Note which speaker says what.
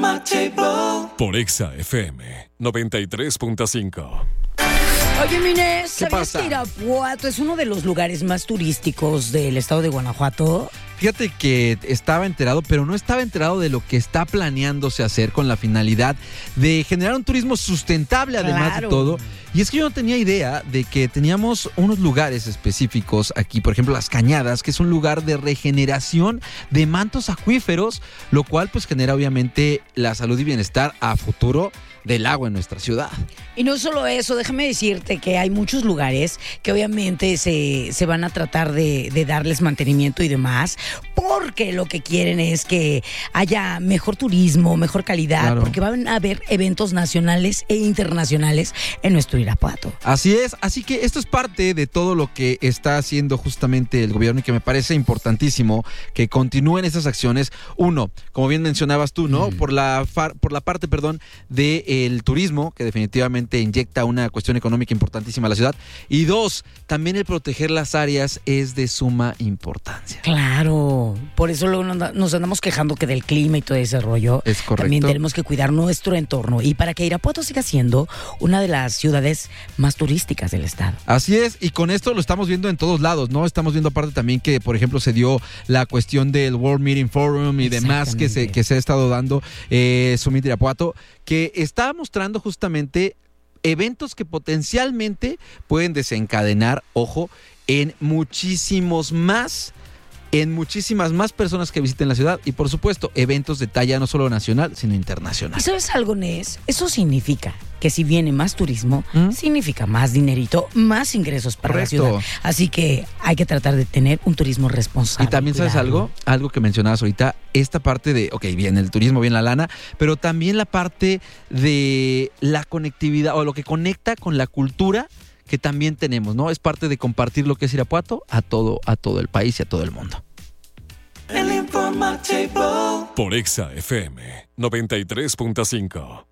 Speaker 1: Por Exa FM 93.5.
Speaker 2: Oye, Mines, ¿sabías
Speaker 3: pasa?
Speaker 2: que Irapuato es uno de los lugares más turísticos del estado de Guanajuato?
Speaker 3: Fíjate que estaba enterado, pero no estaba enterado de lo que está planeándose hacer con la finalidad de generar un turismo sustentable, además
Speaker 2: Claro.
Speaker 3: de todo. Y es que yo no tenía idea de que teníamos unos lugares específicos aquí, por ejemplo, Las Cañadas, que es un lugar de regeneración de mantos acuíferos, lo cual pues genera obviamente la salud y bienestar a futuro del agua en nuestra ciudad.
Speaker 2: Y no solo eso, déjame decirte que hay muchos lugares que obviamente se van a tratar de darles mantenimiento y demás, porque lo que quieren es que haya mejor turismo, mejor calidad,
Speaker 3: Claro.
Speaker 2: porque van a haber eventos nacionales e internacionales en nuestro Irapuato.
Speaker 3: Así es, así que esto es parte de todo lo que está haciendo justamente el gobierno y que me parece importantísimo que continúen esas acciones. Uno, como bien mencionabas tú, ¿no? Por la parte, del turismo, que definitivamente inyecta una cuestión económica importantísima a la ciudad. Y dos, también el proteger las áreas es de suma importancia.
Speaker 2: Claro, por eso luego nos andamos quejando que del clima y todo ese rollo.
Speaker 3: Es correcto.
Speaker 2: También tenemos que cuidar nuestro entorno y para que Irapuato siga siendo una de las ciudades más turísticas del estado.
Speaker 3: Así es, y con esto lo estamos viendo en todos lados, ¿no? Estamos viendo aparte también que, por ejemplo, se dio la cuestión del World Meeting Forum y demás que se ha estado dando, Summit Irapuato, que está mostrando justamente eventos que potencialmente pueden desencadenar, ojo, en muchísimas más personas que visiten la ciudad y, por supuesto, eventos de talla no solo nacional, sino internacional.
Speaker 2: ¿Y sabes algo, Nes? Eso significa que si viene más turismo, significa más dinerito, más ingresos para
Speaker 3: Correcto.
Speaker 2: la ciudad. Así que hay que tratar de tener un turismo responsable.
Speaker 3: Y también, ¿sabes
Speaker 2: cuidarlo.
Speaker 3: algo que mencionabas ahorita? Esta parte de, ok, bien el turismo, bien la lana, pero también la parte de la conectividad o lo que conecta con la cultura que también tenemos, ¿no? Es parte de compartir lo que es Irapuato a todo el país y a todo el mundo.
Speaker 1: Por Exa FM 93.5.